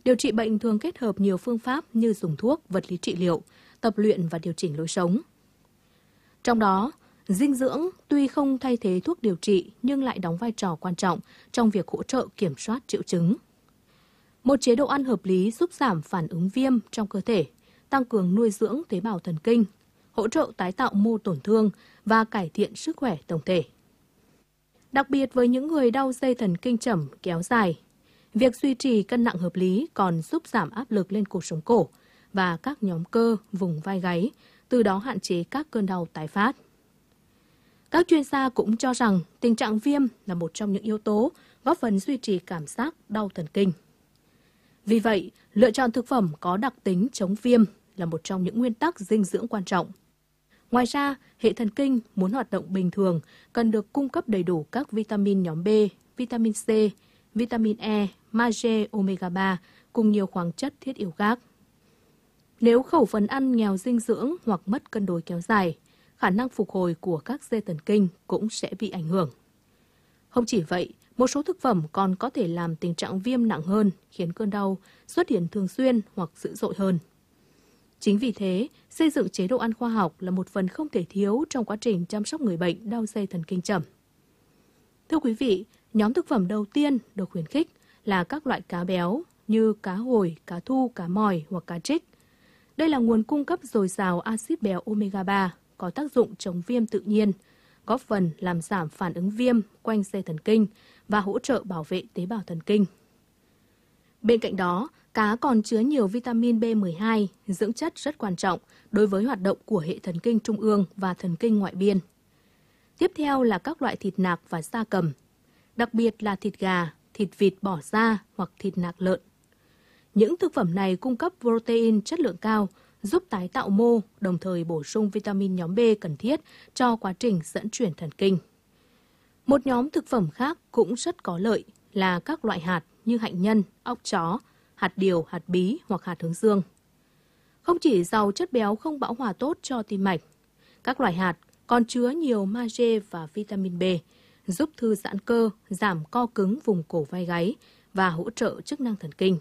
Điều trị bệnh thường kết hợp nhiều phương pháp như dùng thuốc, vật lý trị liệu, tập luyện và điều chỉnh lối sống. Trong đó, dinh dưỡng tuy không thay thế thuốc điều trị nhưng lại đóng vai trò quan trọng trong việc hỗ trợ kiểm soát triệu chứng. Một chế độ ăn hợp lý giúp giảm phản ứng viêm trong cơ thể, tăng cường nuôi dưỡng tế bào thần kinh, hỗ trợ tái tạo mô tổn thương và cải thiện sức khỏe tổng thể. Đặc biệt với những người đau dây thần kinh chẩm kéo dài, việc duy trì cân nặng hợp lý còn giúp giảm áp lực lên cột sống cổ và các nhóm cơ vùng vai gáy, từ đó hạn chế các cơn đau tái phát. Các chuyên gia cũng cho rằng tình trạng viêm là một trong những yếu tố góp phần duy trì cảm giác đau thần kinh. Vì vậy, lựa chọn thực phẩm có đặc tính chống viêm là một trong những nguyên tắc dinh dưỡng quan trọng. Ngoài ra, hệ thần kinh muốn hoạt động bình thường cần được cung cấp đầy đủ các vitamin nhóm B, vitamin C, vitamin E, magie, omega 3 cùng nhiều khoáng chất thiết yếu khác. Nếu khẩu phần ăn nghèo dinh dưỡng hoặc mất cân đối kéo dài, khả năng phục hồi của các dây thần kinh cũng sẽ bị ảnh hưởng. Không chỉ vậy, một số thực phẩm còn có thể làm tình trạng viêm nặng hơn, khiến cơn đau xuất hiện thường xuyên hoặc dữ dội hơn. Chính vì thế, xây dựng chế độ ăn khoa học là một phần không thể thiếu trong quá trình chăm sóc người bệnh đau dây thần kinh chẩm. Thưa quý vị, nhóm thực phẩm đầu tiên được khuyến khích là các loại cá béo như cá hồi, cá thu, cá mòi hoặc cá trích. Đây là nguồn cung cấp dồi dào axit béo omega 3, có tác dụng chống viêm tự nhiên, góp phần làm giảm phản ứng viêm quanh dây thần kinh và hỗ trợ bảo vệ tế bào thần kinh. Bên cạnh đó, cá còn chứa nhiều vitamin B12, dưỡng chất rất quan trọng đối với hoạt động của hệ thần kinh trung ương và thần kinh ngoại biên. Tiếp theo là các loại thịt nạc và gia cầm, đặc biệt là thịt gà, thịt vịt bỏ da hoặc thịt nạc lợn. Những thực phẩm này cung cấp protein chất lượng cao, giúp tái tạo mô, đồng thời bổ sung vitamin nhóm B cần thiết cho quá trình dẫn chuyển thần kinh. Một nhóm thực phẩm khác cũng rất có lợi là các loại hạt như hạnh nhân, óc chó, hạt điều, hạt bí hoặc hạt hướng dương. Không chỉ giàu chất béo không bão hòa tốt cho tim mạch, các loại hạt còn chứa nhiều magie và vitamin B, giúp thư giãn cơ, giảm co cứng vùng cổ vai gáy và hỗ trợ chức năng thần kinh.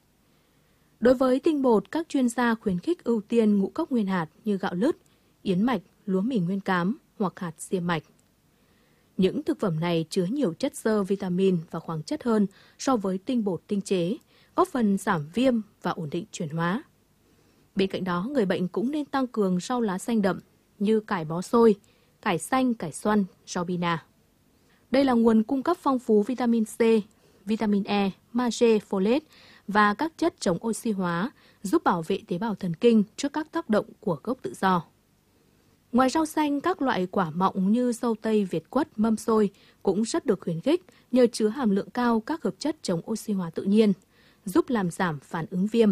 Đối với tinh bột, các chuyên gia khuyến khích ưu tiên ngũ cốc nguyên hạt như gạo lứt, yến mạch, lúa mì nguyên cám hoặc hạt xiêm mạch. Những thực phẩm này chứa nhiều chất xơ, vitamin và khoáng chất hơn so với tinh bột tinh chế, góp phần giảm viêm và ổn định chuyển hóa. Bên cạnh đó, người bệnh cũng nên tăng cường rau lá xanh đậm như cải bó xôi, cải xanh, cải xoăn, rau bina. Đây là nguồn cung cấp phong phú vitamin C, vitamin E, magie, folate và các chất chống oxy hóa, giúp bảo vệ tế bào thần kinh trước các tác động của gốc tự do. Ngoài rau xanh, các loại quả mọng như dâu tây, việt quất, mâm xôi cũng rất được khuyến khích nhờ chứa hàm lượng cao các hợp chất chống oxy hóa tự nhiên, giúp làm giảm phản ứng viêm.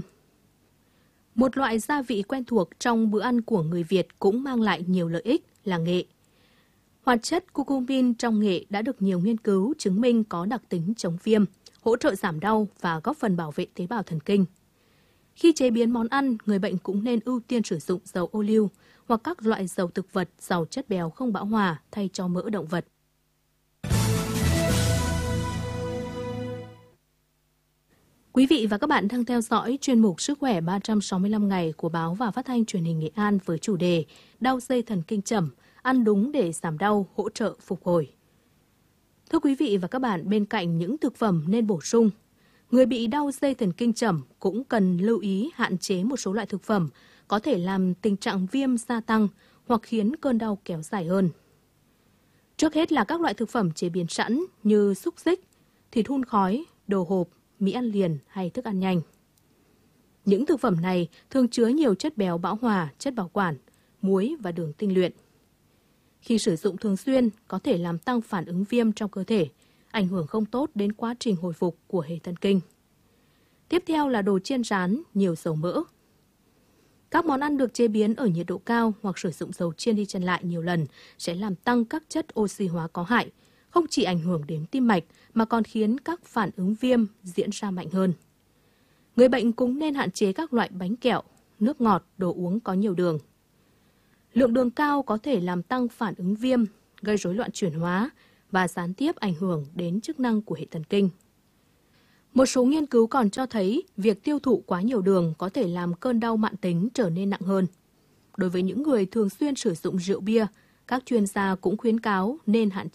Một loại gia vị quen thuộc trong bữa ăn của người Việt cũng mang lại nhiều lợi ích là nghệ. Hoạt chất curcumin trong nghệ đã được nhiều nghiên cứu chứng minh có đặc tính chống viêm, hỗ trợ giảm đau và góp phần bảo vệ tế bào thần kinh. Khi chế biến món ăn, người bệnh cũng nên ưu tiên sử dụng dầu ô liu hoặc các loại dầu thực vật giàu chất béo không bão hòa thay cho mỡ động vật. Quý vị và các bạn đang theo dõi chuyên mục Sức khỏe 365 ngày của báo và phát thanh truyền hình Nghệ An với chủ đề Đau dây thần kinh chẩm, ăn đúng để giảm đau, hỗ trợ phục hồi. Thưa quý vị và các bạn, bên cạnh những thực phẩm nên bổ sung, người bị đau dây thần kinh chẩm cũng cần lưu ý hạn chế một số loại thực phẩm có thể làm tình trạng viêm gia tăng hoặc khiến cơn đau kéo dài hơn. Trước hết là các loại thực phẩm chế biến sẵn như xúc xích, thịt hun khói, đồ hộp, mì ăn liền hay thức ăn nhanh. Những thực phẩm này thường chứa nhiều chất béo bão hòa, chất bảo quản, muối và đường tinh luyện. Khi sử dụng thường xuyên có thể làm tăng phản ứng viêm trong cơ thể, ảnh hưởng không tốt đến quá trình hồi phục của hệ thần kinh. Tiếp theo là đồ chiên rán, nhiều dầu mỡ. Các món ăn được chế biến ở nhiệt độ cao hoặc sử dụng dầu chiên đi chiên lại nhiều lần sẽ làm tăng các chất oxy hóa có hại, không chỉ ảnh hưởng đến tim mạch mà còn khiến các phản ứng viêm diễn ra mạnh hơn. Người bệnh cũng nên hạn chế các loại bánh kẹo, nước ngọt, đồ uống có nhiều đường. Lượng đường cao có thể làm tăng phản ứng viêm, gây rối loạn chuyển hóa và gián tiếp ảnh hưởng đến chức năng của hệ thần kinh. Một số nghiên cứu còn cho thấy việc tiêu thụ quá nhiều đường có thể làm cơn đau mãn tính trở nên nặng hơn. Đối với những người thường xuyên sử dụng rượu bia, các chuyên gia cũng khuyến cáo nên hạn